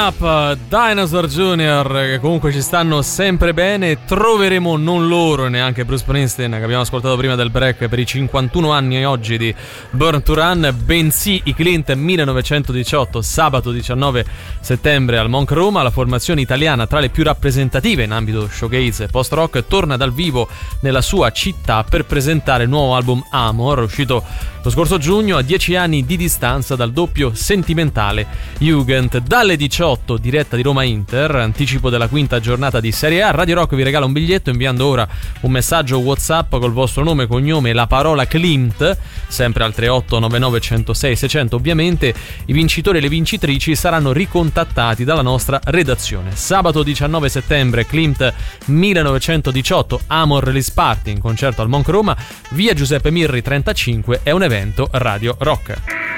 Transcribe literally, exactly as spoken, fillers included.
Up, Dinosaur Junior, che comunque ci stanno sempre bene. Troveremo non loro e neanche Bruce Springsteen, che abbiamo ascoltato prima del break, per i cinquantuno anni oggi di Born to Run, bensì i Clint millenovecentodiciotto, sabato diciannove settembre al Monk Roma. La formazione italiana tra le più rappresentative in ambito showcase e post-rock torna dal vivo nella sua città per presentare il nuovo album Amor, uscito lo scorso giugno, a dieci anni di distanza dal doppio sentimentale Jugend. Dalle diciotto, diretta di Roma Inter, anticipo della quinta giornata di Serie A. Radio Rock vi regala un biglietto inviando ora un messaggio WhatsApp col vostro nome, cognome e la parola Clint, sempre al tre otto nove nove uno zero sei sei zero zero. Ovviamente i vincitori e le vincitrici saranno ricontattati dalla nostra redazione. Sabato diciannove settembre, Clint millenovecentodiciotto, Amor Release Party in concerto al Monk Roma, via Giuseppe Mirri trentacinque, è un evento Radio Rock.